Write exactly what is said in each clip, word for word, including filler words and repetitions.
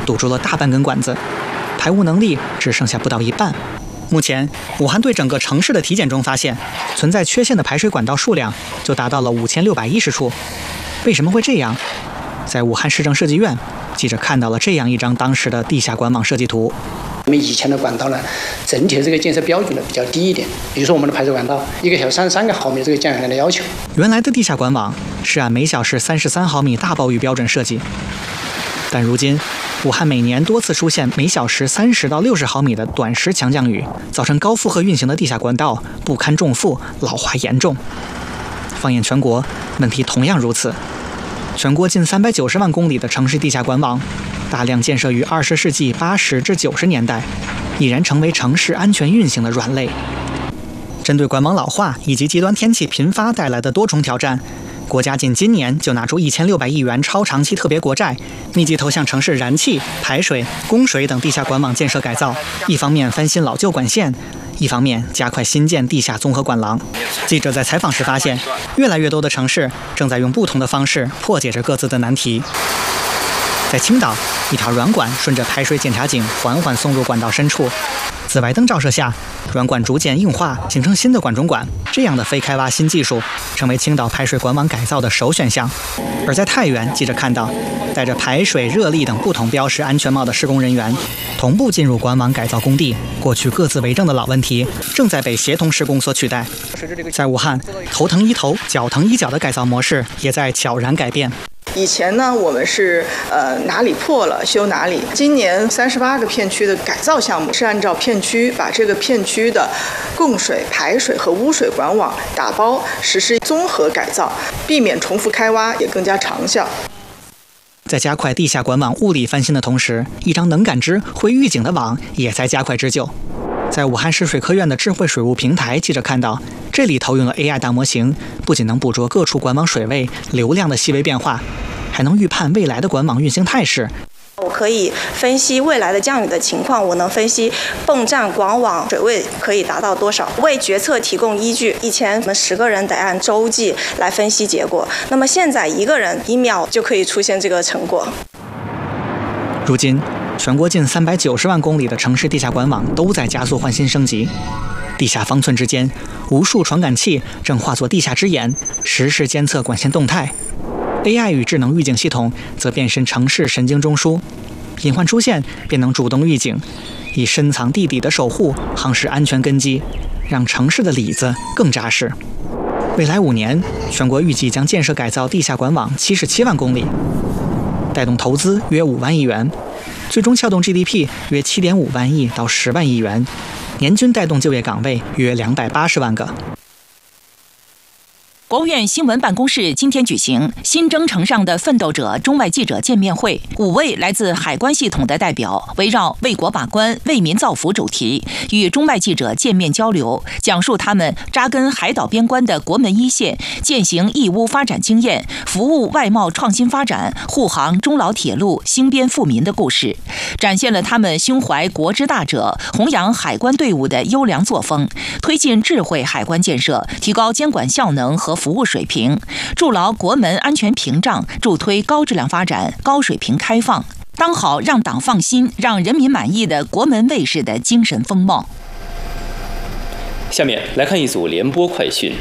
堵住了大半根管子，排污能力只剩下不到一半。目前，武汉对整个城市的体检中发现，存在缺陷的排水管道数量就达到了五千六百一十处。为什么会这样？在武汉市政设计院，记者看到了这样一张当时的地下管网设计图。 我们以前的管道呢，整体的这个建设标准呢比较低一点，比如说我们的排水管道一个小时三十三个毫米这个降雨量的要求。 原来的地下管网是按每小时三十三毫米大暴雨标准设计，但如今武汉每年多次出现每小时三十到六十毫米的短时强降雨，造成高负荷运行的地下管道不堪重负，老化严重。放眼全国，问题同样如此。全国近三百九十万公里的城市地下管网，大量建设于二十世纪八十至九十年代，已然成为城市安全运行的软肋。针对管网老化以及极端天气频发带来的多重挑战，国家仅今年就拿出一千六百亿元超长期特别国债，密集投向城市燃气、排水、供水等地下管网建设改造。一方面翻新老旧管线，一方面加快新建地下综合管廊。记者在采访时发现，越来越多的城市正在用不同的方式破解着各自的难题。在青岛，一条软管顺着排水检查井缓缓送入管道深处，紫外灯照射下，软管逐渐硬化，形成新的管中管。这样的非开挖新技术成为青岛排水管网改造的首选项。而在太原，记者看到带着排水、热力等不同标识安全帽的施工人员同步进入管网改造工地，过去各自为政的老问题正在被协同施工所取代。在武汉，头疼医头、脚疼医脚的改造模式也在悄然改变。 以前呢，我们是呃哪里破了修哪里。今年三十八个片区的改造项目是按照片区，把这个片区的供水、排水和污水管网打包实施综合改造，避免重复开挖，也更加长效。 在加快地下管网物理翻新的同时，一张能感知、会预警的网也在加快织就。在武汉市水科院的智慧水务平台，记者看到，这里投用了 A I 大模型，不仅能捕捉各处管网水位、流量的细微变化，还能预判未来的管网运行态势。 我可以分析未来的降雨的情况，我能分析泵站管网水位可以达到多少，为决策提供依据。以前我们十个人得按周计来分析结果，那么现在一个人一秒就可以出现这个成果。 如今，全国近三百九十万公里的城市地下管网都在加速换新升级，地下方寸之间，无数传感器正化作地下之眼，实时监测管线动态。A I 与智能预警系统则变身城市神经中枢，隐患出现便能主动预警，以深藏地底的守护夯实安全根基，让城市的里子更扎实。未来五年，全国预计将建设改造地下管网七十七万公里，带动投资约五万亿元，最终撬动 G D P 约七点五万亿到十万亿元，年均带动就业岗位约两百八十万个。 国务院新闻办公室今天举行新征程上的奋斗者中外记者见面会，五位来自海关系统的代表围绕为国把关、为民造福主题，与中外记者见面交流，讲述他们扎根海岛边关的国门一线、践行义乌发展经验、服务外贸创新发展、护航中老铁路兴边富民的故事，展现了他们胸怀国之大者、弘扬海关队伍的优良作风，推进智慧海关建设，提高监管效能和服务水平，筑牢国门安全屏障，助推高质量发展、高水平开放，当好让党放心、让人民满意的国门卫士的精神风貌。 下面来看一组联播快讯。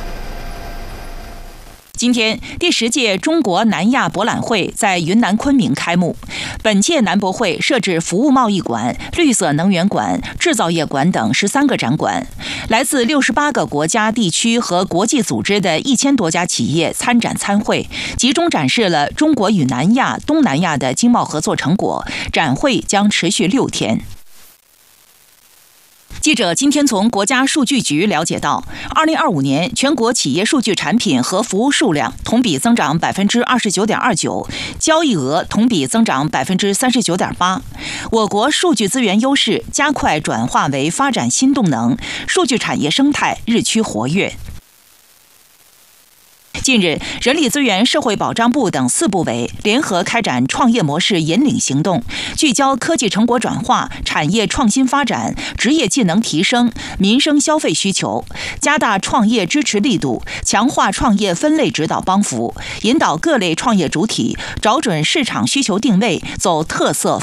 今天，第十届中国南亚博览会在云南昆明开幕。本届南博会设置服务贸易馆、绿色能源馆、制造业馆等十三个展馆，来自六十八个国家、地区和国际组织的一千多家企业参展参会，集中展示了中国与南亚、东南亚的经贸合作成果。展会将持续六天。记者今天从国家数据局了解到，二零二五年全国企业数据产品和服务数量同比增长百分之二十九点二九，交易额同比增长百分之三十九点八。我国数据资源优势加快转化为发展新动能，数据产业生态日趋活跃。近日，人力资源社会保障部等四部委联合开展创业模式引领行动，聚焦科技成果转化、产业创新发展、职业技能提升、民生消费需求，加大创业支持力度，强化创业分类指导帮扶，引导各类创业主体找准市场需求定位，走特色